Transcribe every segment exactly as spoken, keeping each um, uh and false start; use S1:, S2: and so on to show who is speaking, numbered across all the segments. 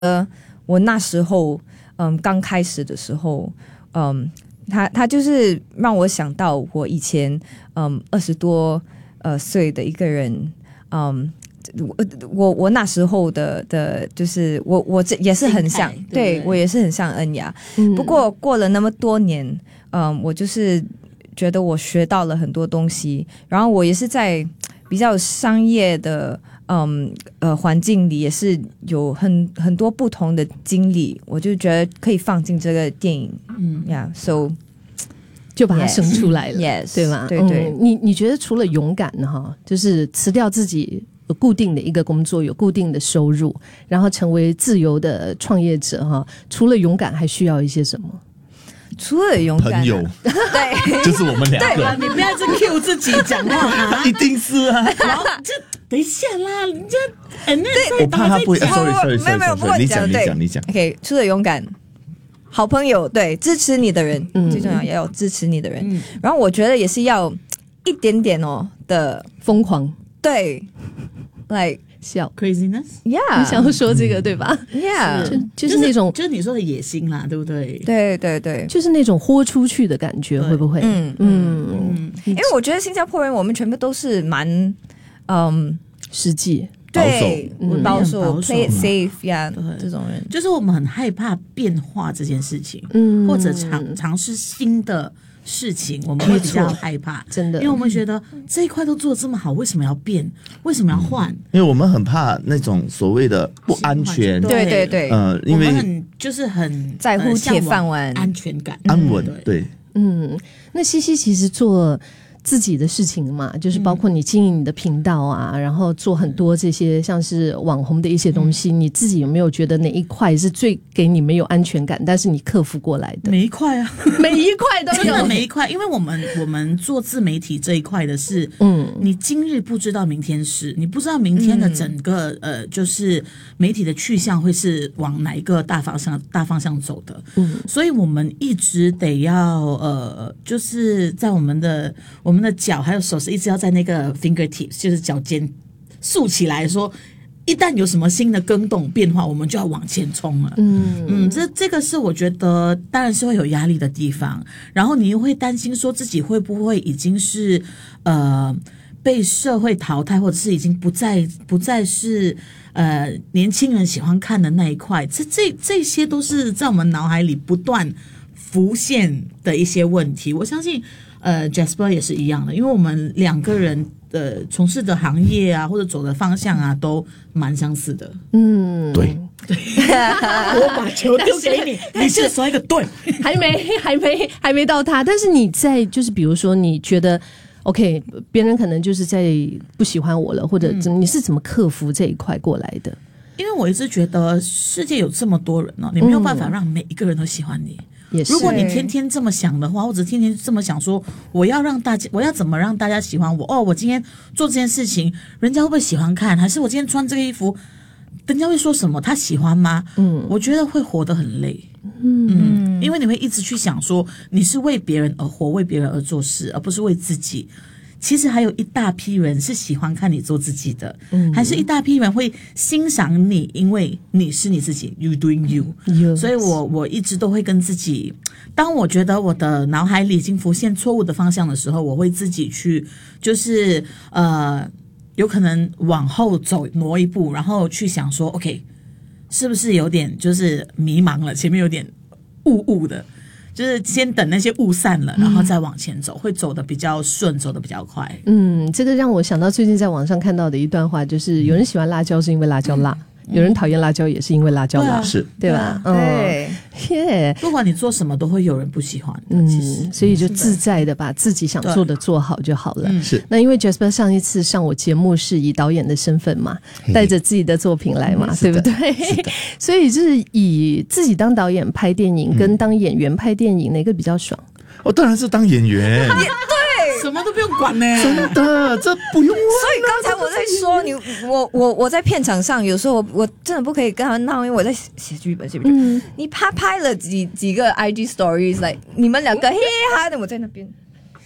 S1: 呃，我那时候嗯刚开始的时候，嗯，他他就是让我想到我以前嗯二十多呃岁的一个人，嗯。我我我那时候的的，就是我我这也是很像，对, 对我也是很像恩雅、嗯。不过过了那么多年，嗯，我就是觉得我学到了很多东西，然后我也是在比较商业的嗯呃环境里，也是有很很多不同的经历，我就觉得可以放进这个电影，嗯呀、yeah, ，so
S2: 就把它生出来了，
S1: yes,
S2: 对吗？
S1: 对对，
S2: 嗯、你你觉得除了勇敢哈，就是辞掉自己有固定的一个工作，有固定的收入，然后成为自由的创业者哈，除了勇敢还需要一些什么？
S1: 除了勇敢、啊，
S3: 朋友，
S1: 对，
S3: 就是我们两个。
S4: 你不要再 cue 自己讲话啊！
S3: 一定是啊。
S4: 然后这等一下啦，你这哎那
S3: 我怕他不会。Sorry Sorry
S1: 没有没有，不过
S3: Sorry， 你讲
S1: 你
S3: 你讲你讲。
S1: OK， 除了勇敢，好朋友，对，支持你的人、嗯、最重要，要有支持你的人、嗯。然后我觉得也是要一点点哦的
S2: 疯狂，
S1: 对 ，like
S2: 笑
S4: craziness，
S1: yeah，
S2: 你想要说这个、嗯、对吧
S1: ？Yeah，
S2: 就, 就是那种、
S4: 就是，就是你说的野心啦，对不对？
S1: 对对对，
S2: 就是那种豁出去的感觉，会不会？
S1: 嗯嗯嗯，因为我觉得新加坡人，我们全部都是蛮嗯
S2: 实际。
S1: 对，保守、嗯、，play it safe 呀、yeah, 这种人，
S4: 就是我们很害怕变化这件事情，嗯，或者尝尝试新的事情，我们会比较害怕，
S2: 真的，
S4: 因为我们觉得这一块都做得这么好，为什么要变？为什么要换？
S3: 因为我们很怕那种所谓的不安全，
S1: 对对对，
S3: 呃，因为
S4: 我们很就是很
S1: 在乎铁饭碗、
S4: 安全感、
S3: 安稳，对，
S2: 嗯，那西西其实做自己的事情嘛，就是包括你经营你的频道啊、嗯、然后做很多这些像是网红的一些东西、嗯、你自己有没有觉得哪一块是最给你没有安全感，但是你克服过来的？
S4: 每一块啊，
S2: 每一块都有，
S4: 真的每一块，因为我们我们做自媒体这一块的是，嗯，你今日不知道明天事，你不知道明天的整个、嗯、呃，就是媒体的去向会是往哪一个大方向大方向走的，嗯，所以我们一直得要呃，就是在我们的我们的脚还有手是一直要在那个 fingertips， 就是脚尖竖起来说，一旦有什么新的更动变化，我们就要往前冲了。嗯嗯，这这个是我觉得当然是会有压力的地方，然后你又会担心说自己会不会已经是呃被社会淘汰，或者是已经不再不再是呃年轻人喜欢看的那一块，这这这些都是在我们脑海里不断浮现的一些问题。我相信呃 Jasper 也是一样的，因为我们两个人呃从事的行业啊或者走的方向啊都蛮相似的。
S2: 嗯，
S3: 对。
S4: 我把球丢给你，你就说一个对，
S2: 还没还没还没到他，但是你在就是比如说你觉得 OK， 别人可能就是在不喜欢我了，或者你是怎么克服这一块过来的？
S4: 因为我一直觉得世界有这么多人哦，你没有办法让每一个人都喜欢你。
S2: 也是，
S4: 如果你天天这么想的话，或者天天这么想说，我要让大家，我要怎么让大家喜欢我？哦，我今天做这件事情，人家会不会喜欢看？还是我今天穿这个衣服，人家会说什么？他喜欢吗？嗯，我觉得会活得很累。嗯, 嗯，因为你会一直去想说，你是为别人而活，为别人而做事，而不是为自己。其实还有一大批人是喜欢看你做自己的，嗯，还是一大批人会欣赏你，因为你是你自己 ，you doing you。所以我我一直都会跟自己，当我觉得我的脑海里已经浮现错误的方向的时候，我会自己去，就是呃，有可能往后走挪一步，然后去想说 ，OK， 是不是有点就是迷茫了，前面有点雾雾的。就是先等那些雾散了，然后再往前走，嗯，会走得比较顺，走得比较快。
S2: 嗯，这个让我想到最近在网上看到的一段话，就是有人喜欢辣椒是因为辣椒辣，嗯，有人讨厌辣椒也是因为辣椒辣，
S3: 是，
S2: 对吧？
S1: 对，
S2: 嗯，耶，
S4: 不管你做什么，都会有人不喜欢的。其实，
S2: 嗯，所以就自在的把自己想做的做好就好了。
S3: 是。
S2: 那因为 Jasper 上一次上我节目是以导演的身份嘛，带着自己的作品来嘛，嗯，对不对？所以就是以自己当导演拍电影，跟当演员拍电影，哪个比较爽？
S3: 哦，当然是当演员。
S4: 什么都不用管呢，
S3: 真的，这不用问。
S1: 所以刚才我在说你，我我我在片场上，有时候我我真的不可以跟他们闹，因为我在写剧本，写剧本。你拍拍了几几个 I G stories， like 你们两个嘿哈的，我在那边。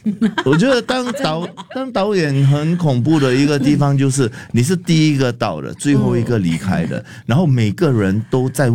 S3: 我觉得当导当导演很恐怖的一个地方就是你是第一个到的，最后一个离开的，然后每个人都在